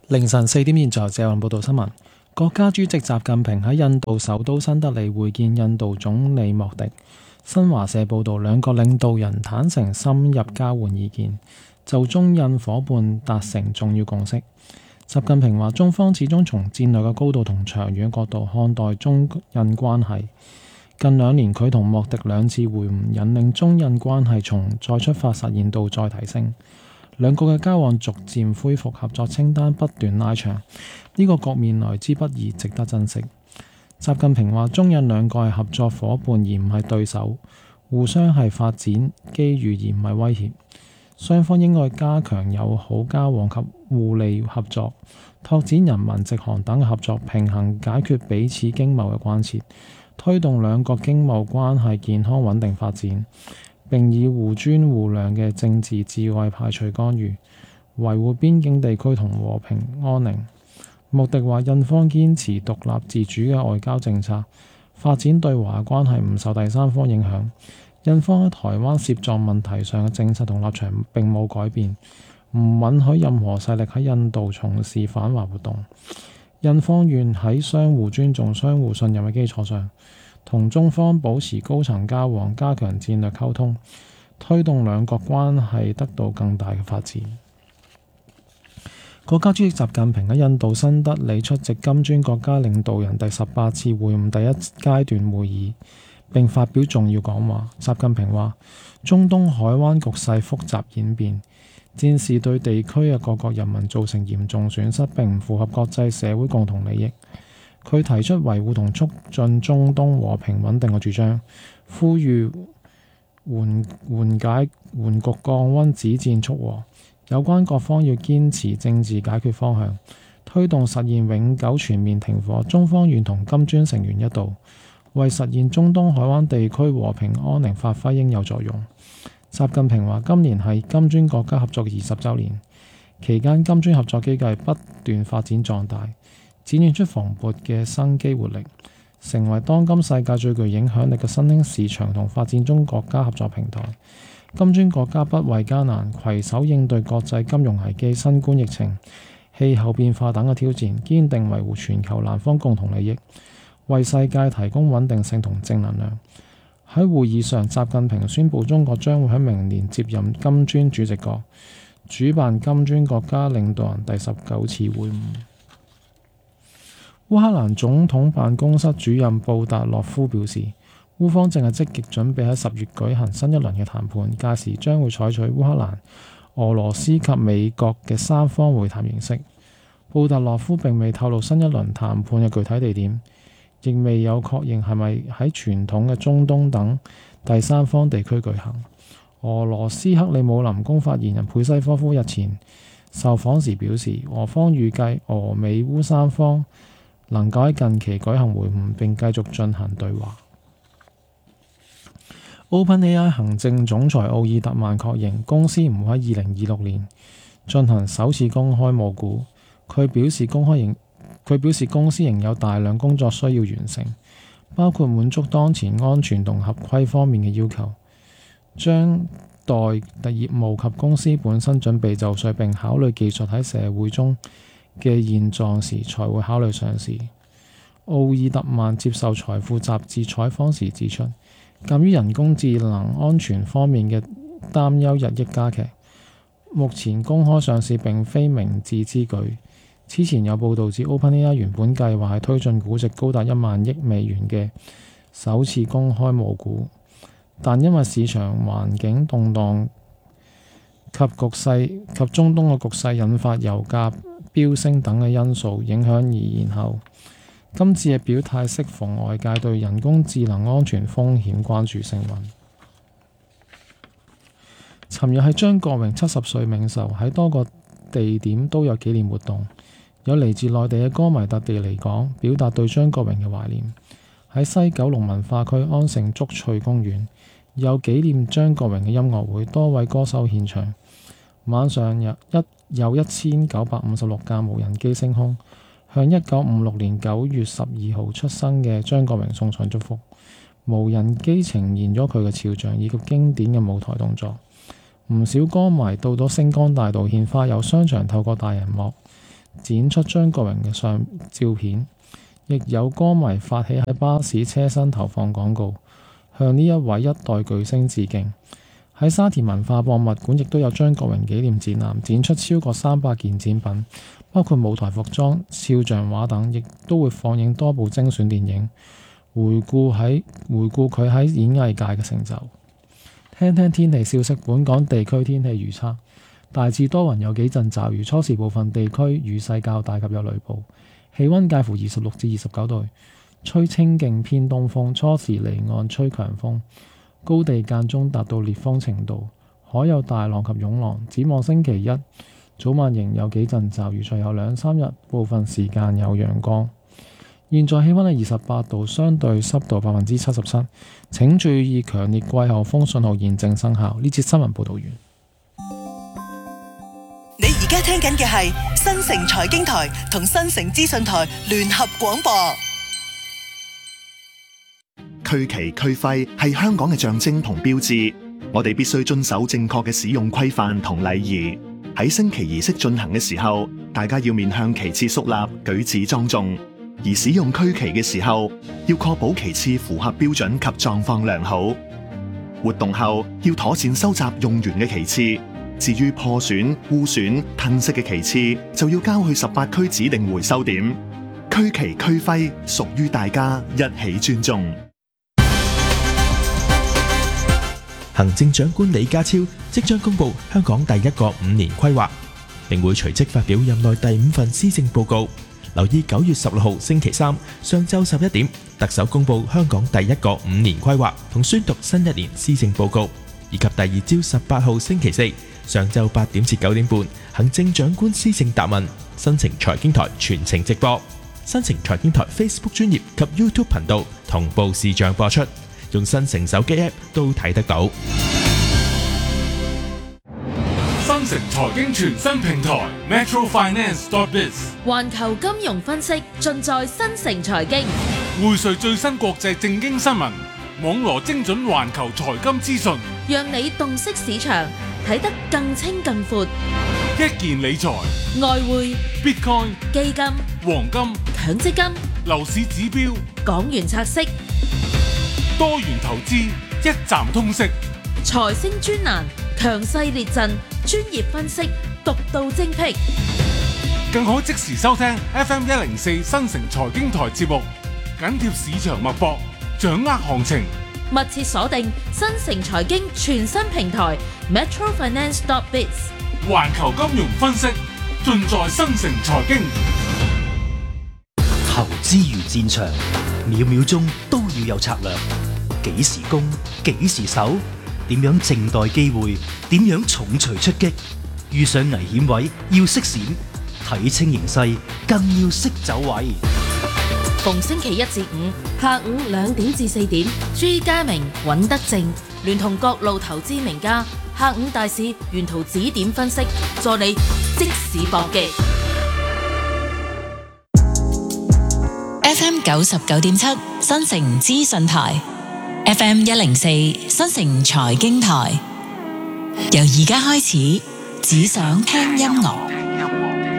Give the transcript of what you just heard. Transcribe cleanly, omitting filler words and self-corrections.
凌晨4點現在謝雲報道新聞。國家主席習近平喺印度首都新德里會見印度總理莫迪。新華社報道，兩個領導人坦誠深入交換意見，就中印夥伴達成重要共識。習近平話：中方始終從戰略嘅高度同長遠角度看待中印關係。近2年，佢同莫迪2次會晤，引領中印關係從再出發實現到再提升。兩國嘅交往逐漸恢復，合作清單不斷拉長，呢個局面來之不易，值得珍惜。習近平話：中印兩個係合作夥伴而唔係對手，互相係發展機遇而唔係威脅。雙方應該加強友好交往及互利合作，拓展人民直航等合作，平衡解決彼此經貿嘅關切，推動兩國經貿關係健康穩定發展。並以互尊互諒嘅政治智慧排除干預，維護邊境地區同和平安寧。莫迪話：印方堅持獨立自主嘅外交政策，發展對華關係唔受第三方影響。印方喺台灣涉藏問題上嘅政策同立場並冇改變，唔允許任何勢力喺印度從事反華活動。印方願喺相互尊重、相互信任嘅基礎上，同中方保持高層交往，加強戰略溝通，推動兩國關係得到更大嘅發展。國家主席習近平喺印度新德里出席金磚國家領導人第18次會晤第一階段會議，並發表重要講話。習近平話：中東海灣局勢複雜演變，戰事對地區嘅各國人民造成嚴重損失，並唔符合國際社會共同利益。佢提出維護同促進中東和平穩定嘅主張，呼籲緩局降溫、止戰促和。有關各方要堅持政治解決方向，推動實現永久全面停火。中方願同金磚成員一道，為實現中東海灣地區和平安寧發揮應有作用。習近平話：今年係金磚國家合作20週年，期間金磚合作機制不斷發展壯大，展現出蓬勃嘅生機活力，成為當今世界最具影響力嘅新興市場同發展中國家合作平台。金磚國家不畏艱難，攜手應對國際金融危機、新冠疫情、氣候變化等嘅挑戰，堅定維護全球南方共同利益，為世界提供穩定性同正能量。喺會議上，習近平宣布中國將會喺明年接任金磚主席國，主辦金磚國家領導人第19次會晤。烏克蘭總統辦公室主任布達洛夫表示，烏方正係積極準備喺10月舉行新一輪嘅談判，屆時將會採取烏克蘭、俄羅斯及美國嘅3方會談形式。布達洛夫並未透露新一輪談判嘅具體地點，亦未有確認係咪喺傳統嘅中東等第三方地區舉行。俄羅斯克里姆林宮發言人佩西科夫日前受訪時表示，俄方預計俄美烏3方能夠喺近期舉行會晤，並繼續進行對話。OpenAI 行政總裁奧爾特曼確認公司唔會喺2026年進行首次公開募股。佢表示公司仍有大量工作需要完成，包括滿足當前安全同合規方面嘅要求，將待業務及公司本身準備就緒並考慮技術喺社會中嘅現狀時，才會考慮上市。奧爾特曼接受財富雜誌採訪時指出，鑑於人工智能安全方面嘅擔憂日益加劇，目前公開上市並非明智之舉。此前有報導指 OpenAI 原本計劃係推進估值高達1萬億美元嘅首次公開募股，但因為市場環境動盪及中東嘅局勢引發油價飆升等嘅因素影響而延後。今次嘅表態適逢外界對人工智能安全風險關注升溫。尋日係張國榮70歲冥壽，喺多個地點都有紀念活動，有嚟自內地嘅歌迷特地嚟港，表達對張國榮嘅懷念。喺西九龍文化區安城竹翠公園有紀念張國榮嘅音樂會，多位歌手獻唱。晚上有1956架無人機升空，向1956年9月12號出生嘅張國榮送上祝福。無人機呈現咗佢嘅肖像以及經典嘅舞台動作。唔少歌迷到咗星光大道獻花，有商場透過大銀幕展出張國榮嘅相照片，亦有歌迷發起喺巴士車身投放廣告，向呢一位一代巨星致敬。喺沙田文化博物館亦都有張國榮紀念展覽，展出超過300件展品，包括舞台服裝、肖像畫等，亦都會放映多部精選電影，回顧佢喺演藝界嘅成就。聽聽天氣消息，本港地區天氣預測大致多雲，有幾陣驟雨，初時部分地區雨勢較大及有雷暴，氣溫介乎26至29度，吹清勁偏東風，初時離岸吹強風，高地間中達到烈風程度，海有大浪及湧浪。展望星期一早晚仍有幾陣驟雨，隨後2-3日部分時間有陽光。現在氣溫係28度，相對濕度77%。請注意強烈季候風信號現正生效。呢節新聞報道完。 你而家聽緊嘅係新城財經台同新城資訊台聯合廣播。 區旗區徽係香港嘅象徵同標誌，我哋必須遵守正確嘅使用規範同禮儀。喺升旗儀式進行嘅時候，大家要面向旗幟肅立，舉止莊重。而使用區旗嘅時候，要確保旗幟符合標準及狀況良好。活動後要妥善收集用完嘅旗幟，至於破損、污損、褪色嘅旗幟，就要交去18區指定回收點。區旗區徽屬於大家，一起尊重。 行政長官李家超即將公布香港第一個5年規劃，並會隨即發表任內第5份施政報告。留意9月16號星期三上晝11點，特首公布香港第一個5年規劃同宣讀新一年施政報告，以及第二朝18號星期四上晝8點至9點半，行政長官施政答問，新城財經台全程直播，新城財經台 Facebook 專頁及 YouTube 頻道同步視像播出，用新城手機 App 都睇得到。 新城財經全新平台 metrofinance.biz， 環球金融分析盡在新城財經， 匯萃最新國際政經新聞，網羅精準環球財金資訊， 讓你洞悉市場，睇得更清更闊。 一件理財、 外匯、 Bitcoin、 基金、 黃金、 強積金、 樓市指標、 港元拆息、 多元投資，一站通識。 財星專欄，強勢列陣，專業分析，獨到精闢， 更可即時收聽 FM 104新城財經台節目，緊貼市場脈搏，掌握行情。 密切鎖定新城財經全新平台 metrofinance.biz， 環球金融分析盡在新城財經。 投資如戰場，秒秒鐘都要有策略，幾時攻，幾時守，點樣靜待機會，點樣重錘出擊，遇上危險位要識閃，睇清形勢更要識走位。 逢星期一至五下午2點至4點，朱家明、尹德正聯同各路投資名家，下午大市沿途指點分析，助你即時搏擊。 FM 99.7新城資訊台，FM 104新城財經台，由而家開始，只想聽音樂。